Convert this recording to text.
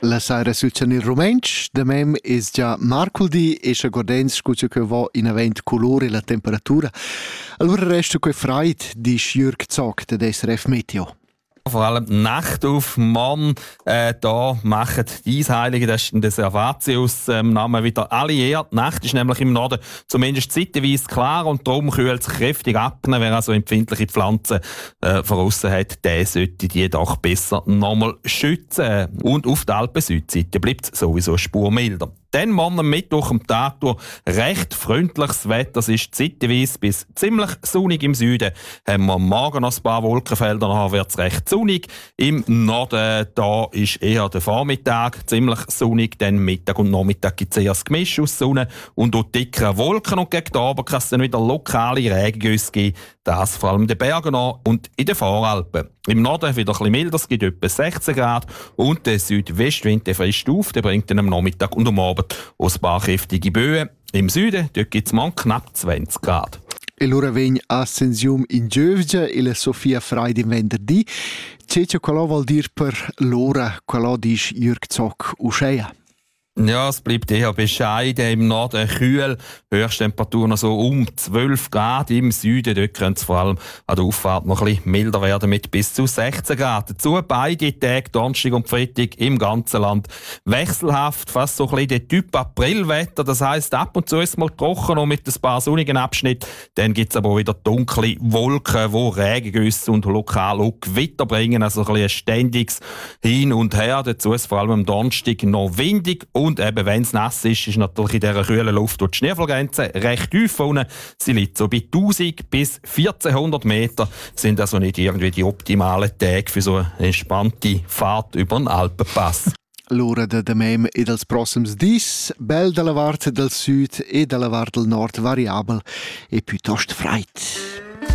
La sera sul il Rumensch, da mem es già marculdi e sche gordens scuccia che va in avent colore la temperatura. Allora resta quei freit di Jürg Zock der SRF Meteo. Vor allem die Nacht auf Mann, da machen die Eisheilige, das ist der Servatius Namen wieder alle eher. Die Nacht ist nämlich im Norden zumindest zeitweise klar und darum kühlt es kräftig ab. Wer also empfindliche Pflanzen verrissen hat, der sollte die doch besser nochmal schützen. Und auf der Alpen-Südseite bleibt es sowieso spurmilder. Dann morgen am Mittwoch am Tag durch recht freundliches Wetter. Es ist zeitweise bis ziemlich sonnig im Süden. Haben wir morgen noch ein paar Wolkenfelder, nachher wird es recht sonnig. Im Norden da ist eher der Vormittag ziemlich sonnig, dann Mittag und Nachmittag gibt es eher das Gemisch aus Sonne und auch dickere Wolken. Und gegen Abend kann es dann wieder lokale Regengüsse geben. Das vor allem in den Bergen und in den Voralpen. Im Norden wieder ein bisschen milder, es gibt etwa 16 Grad und der Südwestwind der frisst auf, der bringt dann am Nachmittag und am Abend ein paar kräftige Böen. Im Süden gibt es morgen knapp 20 Grad. E allora vegn Ascensium in Giövgia e la Sofia Freid in venerdì. C'è quello vuol dire per l'ora, quello dice Jürg Zock Uschea. Ja, es bleibt eher bescheiden. Im Norden kühl, Höchsttemperatur noch so um 12 Grad. Im Süden dort könnte es vor allem an der Auffahrt noch ein bisschen milder werden mit bis zu 16 Grad. Dazu beide Tage, Donnerstag und Freitag, im ganzen Land wechselhaft, fast so ein bisschen der Typ Aprilwetter. Das heisst, ab und zu ist es mal trocken und mit ein paar sonnigen Abschnitten. Dann gibt es aber auch wieder dunkle Wolken, die Regengüsse und lokal auch Gewitter bringen. Also ein ständiges Hin und Her. Dazu ist vor allem am Donnerstag noch windig. Und eben, wenn es nass ist, ist natürlich in dieser kühlen Luft die Schneefallgrenze recht tief unten. Sie liegt so bei 1000 bis 1400 Meter. Sind also nicht irgendwie die optimalen Tage für so eine entspannte Fahrt über den Alpenpass. L'ora de mem e dels prossims dis, bel dalla parte del sud e dalla parte del nord variabel e piuttosto freit.